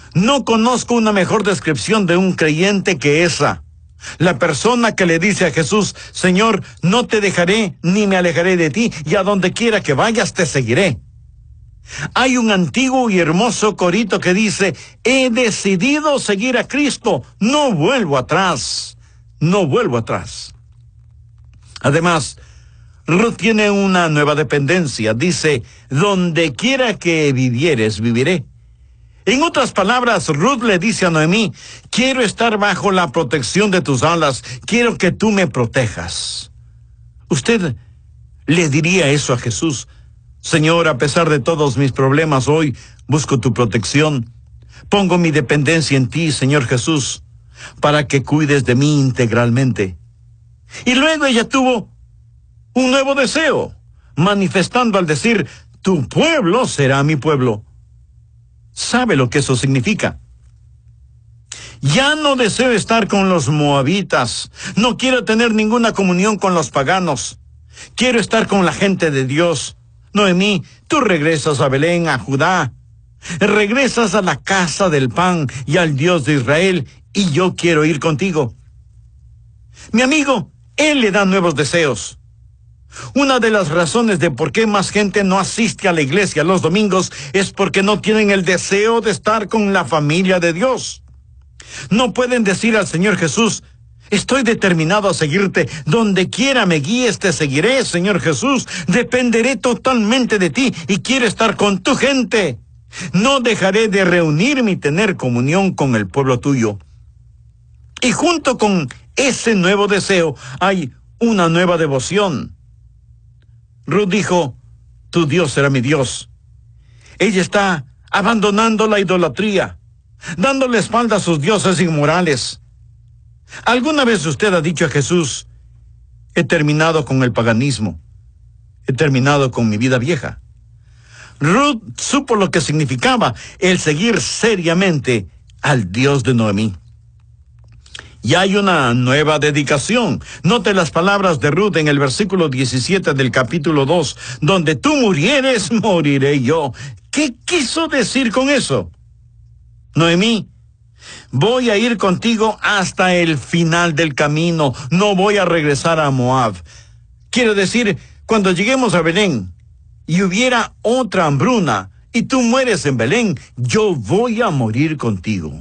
No conozco una mejor descripción de un creyente que esa. La persona que le dice a Jesús: Señor, no te dejaré ni me alejaré de ti, y a donde quiera que vayas te seguiré. Hay un antiguo y hermoso corito que dice: he decidido seguir a Cristo, no vuelvo atrás, no vuelvo atrás. Además, Ruth tiene una nueva dependencia. Dice: donde quiera que vivieres, viviré. En otras palabras, Ruth le dice a Noemí: quiero estar bajo la protección de tus alas, quiero que tú me protejas. ¿Usted le diría eso a Jesús? Señor, a pesar de todos mis problemas, hoy busco tu protección. Pongo mi dependencia en ti, Señor Jesús, para que cuides de mí integralmente. Y luego ella tuvo un nuevo deseo, manifestando al decir: tu pueblo será mi pueblo. ¿Sabe lo que eso significa? Ya no deseo estar con los moabitas. No quiero tener ninguna comunión con los paganos. Quiero estar con la gente de Dios. Noemí, tú regresas a Belén, a Judá. Regresas a la casa del pan y al Dios de Israel, y yo quiero ir contigo. Mi amigo, Él le da nuevos deseos. Una de las razones de por qué más gente no asiste a la iglesia los domingos es porque no tienen el deseo de estar con la familia de Dios. No pueden decir al Señor Jesús: estoy determinado a seguirte, donde quiera me guíes te seguiré, Señor Jesús, dependeré totalmente de ti y quiero estar con tu gente. No dejaré de reunirme y tener comunión con el pueblo tuyo. Y junto con ese nuevo deseo hay una nueva devoción. Ruth dijo: tu Dios será mi Dios. Ella está abandonando la idolatría, dándole espalda a sus dioses inmorales. ¿Alguna vez usted ha dicho a Jesús: he terminado con el paganismo, he terminado con mi vida vieja? Ruth supo lo que significaba el seguir seriamente al Dios de Noemí. Y hay una nueva dedicación. Note las palabras de Ruth en el versículo 17 del capítulo 2, donde tú murieres, moriré yo. ¿Qué quiso decir con eso? Noemí, voy a ir contigo hasta el final del camino, no voy a regresar a Moab. Quiero decir, cuando lleguemos a Belén y hubiera otra hambruna y tú mueres en Belén, yo voy a morir contigo.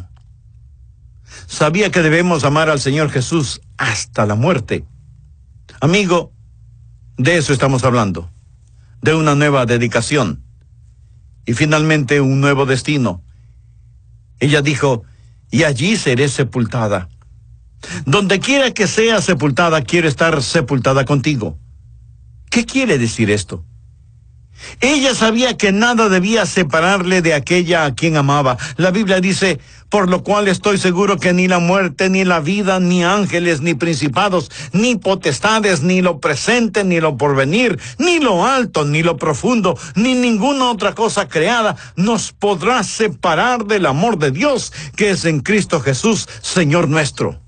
Sabía que debemos amar al Señor Jesús hasta la muerte. Amigo, de eso estamos hablando, de una nueva dedicación y finalmente un nuevo destino. Ella dijo: y allí seré sepultada. Donde quiera que sea sepultada, quiero estar sepultada contigo. ¿Qué quiere decir esto? Ella sabía que nada debía separarle de aquella a quien amaba. La Biblia dice: por lo cual estoy seguro que ni la muerte, ni la vida, ni ángeles, ni principados, ni potestades, ni lo presente, ni lo porvenir, ni lo alto, ni lo profundo, ni ninguna otra cosa creada nos podrá separar del amor de Dios que es en Cristo Jesús, Señor nuestro.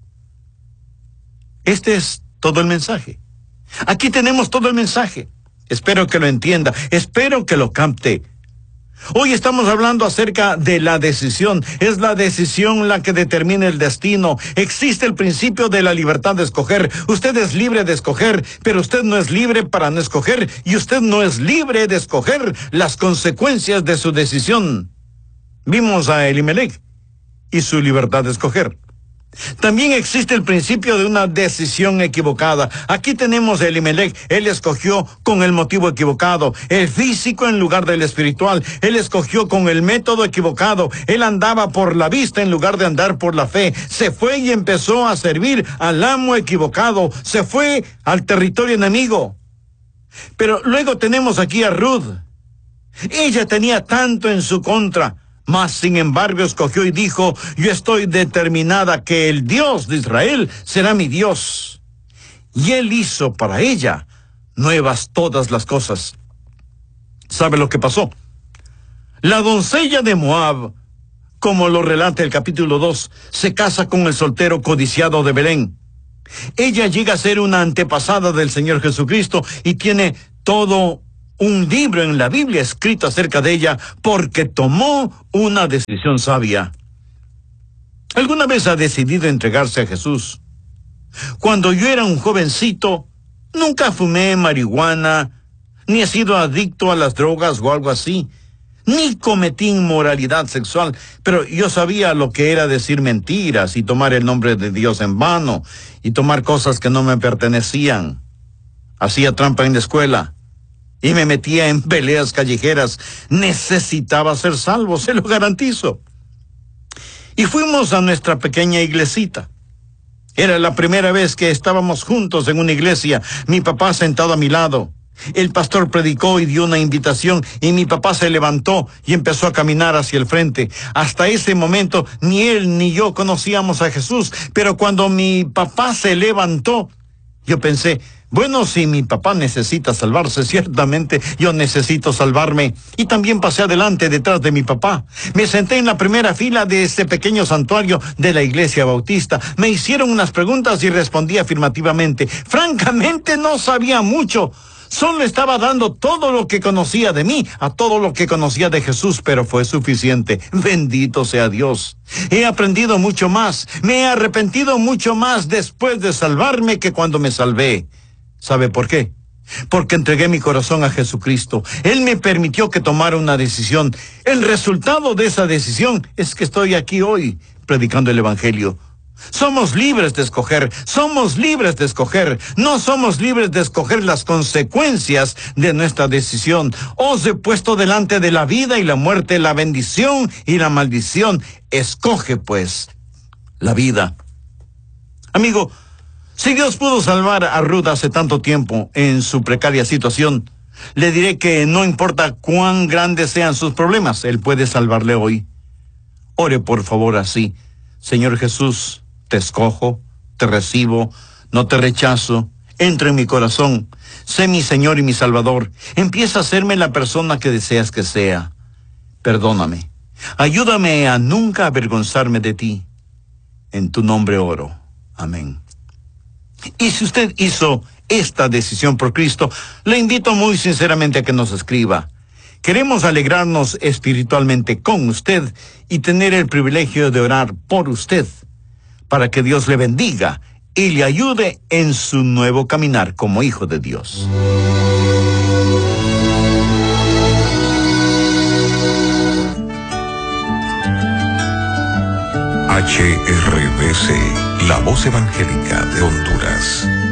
Este es todo el mensaje. Aquí tenemos todo el mensaje. Espero que lo entienda, espero que lo capte. Hoy estamos hablando acerca de la decisión. Es la decisión la que determina el destino. Existe el principio de la libertad de escoger. Usted es libre de escoger, pero usted no es libre para no escoger, y usted no es libre de escoger las consecuencias de su decisión. Vimos a Elimelech y su libertad de escoger. También existe el principio de una decisión equivocada. Aquí tenemos a Elimelech. Él escogió con el motivo equivocado, el físico en lugar del espiritual. Él escogió con el método equivocado. Él andaba por la vista en lugar de andar por la fe. Se fue y empezó a servir al amo equivocado. Se fue al territorio enemigo. Pero luego tenemos aquí a Ruth. Ella tenía tanto en su contra, mas sin embargo escogió y dijo: yo estoy determinada que el Dios de Israel será mi Dios. Y Él hizo para ella nuevas todas las cosas. ¿Sabe lo que pasó? La doncella de Moab, como lo relata el capítulo 2, se casa con el soltero codiciado de Belén. Ella llega a ser una antepasada del Señor Jesucristo y tiene todo un libro en la Biblia escrito acerca de ella porque tomó una decisión sabia. ¿Alguna vez ha decidido entregarse a Jesús? Cuando yo era un jovencito, nunca fumé marihuana, ni he sido adicto a las drogas o algo así, ni cometí inmoralidad sexual, pero yo sabía lo que era decir mentiras y tomar el nombre de Dios en vano y tomar cosas que no me pertenecían. Hacía trampa en la escuela y me metía en peleas callejeras. Necesitaba ser salvo, se lo garantizo. Y fuimos a nuestra pequeña iglesita. Era la primera vez que estábamos juntos en una iglesia, mi papá sentado a mi lado. El pastor predicó y dio una invitación y mi papá se levantó y empezó a caminar hacia el frente. Hasta ese momento ni él ni yo conocíamos a Jesús, pero cuando mi papá se levantó, yo pensé, bueno, si mi papá necesita salvarse, ciertamente yo necesito salvarme. Y también pasé adelante detrás de mi papá. Me senté en la primera fila de ese pequeño santuario de la iglesia bautista. Me hicieron unas preguntas y respondí afirmativamente. Francamente no sabía mucho. Solo estaba dando todo lo que conocía de mí, a todo lo que conocía de Jesús, pero fue suficiente. Bendito sea Dios. He aprendido mucho más. Me he arrepentido mucho más después de salvarme que cuando me salvé. ¿Sabe por qué? Porque entregué mi corazón a Jesucristo. Él me permitió que tomara una decisión. El resultado de esa decisión es que estoy aquí hoy predicando el Evangelio. Somos libres de escoger, somos libres de escoger, no somos libres de escoger las consecuencias de nuestra decisión. Os he puesto delante de la vida y la muerte, la bendición y la maldición. Escoge pues la vida. Amigo, si Dios pudo salvar a Ruth hace tanto tiempo en su precaria situación, le diré que no importa cuán grandes sean sus problemas, Él puede salvarle hoy. Ore por favor así. Señor Jesús, te escojo, te recibo, no te rechazo, entra en mi corazón, sé mi Señor y mi Salvador, empieza a hacerme la persona que deseas que sea. Perdóname, ayúdame a nunca avergonzarme de ti. En tu nombre oro. Amén. Y si usted hizo esta decisión por Cristo, le invito muy sinceramente a que nos escriba. Queremos alegrarnos espiritualmente con usted y tener el privilegio de orar por usted, para que Dios le bendiga y le ayude en su nuevo caminar como hijo de Dios. HRBC, la voz evangélica de Honduras.